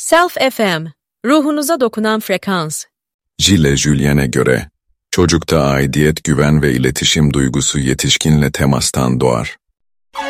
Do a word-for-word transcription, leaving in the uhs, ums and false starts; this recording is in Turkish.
Self F M, ruhunuza dokunan frekans. Gilles Julien'e göre, çocukta aidiyet, güven ve iletişim duygusu yetişkinle temastan doğar.